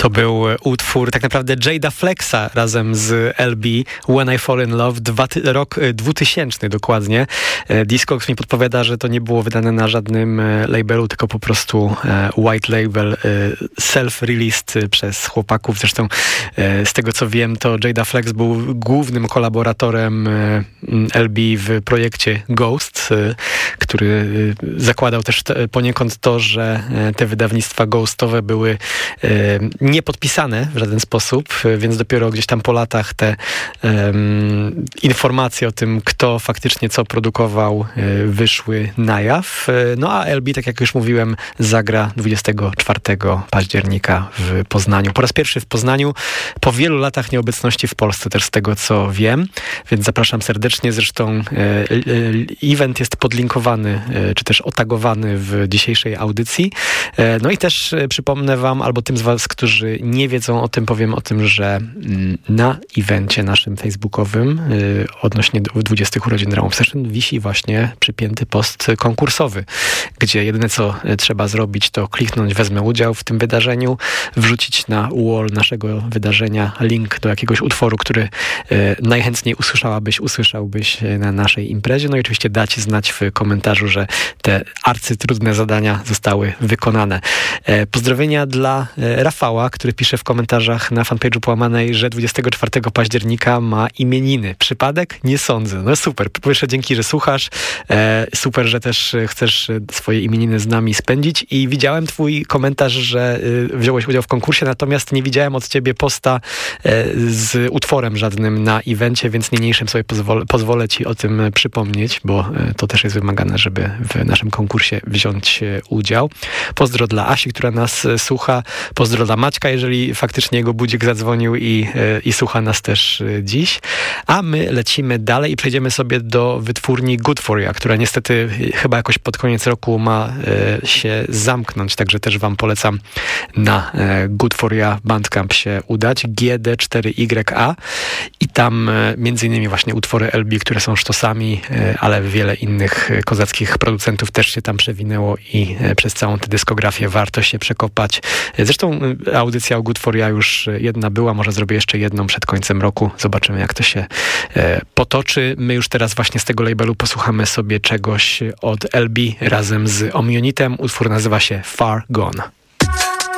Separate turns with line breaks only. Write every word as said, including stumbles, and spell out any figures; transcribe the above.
To był utwór tak naprawdę Jada Flexa razem z L B, When I Fall in Love, dwa, rok dwutysięczny dokładnie. Discogs mi podpowiada, że to nie było wydane na żadnym labelu, tylko po prostu white label, self-released przez chłopaków. Zresztą z tego co wiem, to Jada Flex był głównym kolaboratorem L B w projekcie Ghost, który zakładał też poniekąd to, że te wydawnictwa ghostowe były niepodpisane w żaden sposób, więc dopiero gdzieś tam po latach te um, informacje o tym, kto faktycznie co produkował, wyszły na jaw. No a L B, tak jak już mówiłem, zagra dwudziestego czwartego października w Poznaniu. Po raz pierwszy w Poznaniu, po wielu latach nieobecności w Polsce, też z tego co wiem, więc zapraszam serdecznie. Zresztą event jest podlinkowany, czy też otagowany w dzisiejszej audycji. No i też przypomnę wam, albo tym z was, którzy nie wiedzą o tym, powiem o tym, że na evencie naszym facebookowym odnośnie dwudziestych urodzin Drum Obsession wisi właśnie przypięty post konkursowy, gdzie jedyne co trzeba zrobić, to kliknąć wezmę udział w tym wydarzeniu, wrzucić na wall naszego wydarzenia link do jakiegoś utworu, który najchętniej usłyszałabyś, usłyszałbyś na naszej imprezie. No i oczywiście dać znać w komentarzu, że te arcytrudne zadania zostały wykonane. Pozdrowienia dla Rafała, który pisze w komentarzach na fanpage'u Połamanej, że dwudziestego czwartego października ma imieniny. Przypadek? Nie sądzę. No super. Po pierwsze, dzięki, że słuchasz. E, super, że też chcesz swoje imieniny z nami spędzić i widziałem twój komentarz, że y, wziąłeś udział w konkursie, natomiast nie widziałem od ciebie posta e, z utworem żadnym na evencie, więc niniejszym sobie pozwolę, pozwolę ci o tym przypomnieć, bo e, to też jest wymagane, żeby w naszym konkursie wziąć udział. Pozdro dla Asi, która nas słucha. Pozdro dla Maćka, jeżeli faktycznie jego budzik zadzwonił i, i słucha nas też dziś. A my lecimy dalej i przejdziemy sobie do wytwórni Good For Ya, która niestety chyba jakoś pod koniec roku ma e, się zamknąć, także też wam polecam na e, Good For Ya Bandcamp się udać. G D cztery Y A i tam e, między innymi właśnie utwory L B, które są sztosami, e, ale wiele innych kozackich producentów też się tam przewinęło i e, przez całą tę dyskografię warto się przekopać. Zresztą audycja o Good For Ya już jedna była, może zrobię jeszcze jedną przed końcem roku. Zobaczymy, jak to się e, potoczy. My już teraz właśnie z tego labelu posłuchamy sobie czegoś od L B razem z Omnionitem. Utwór nazywa się Far Gone.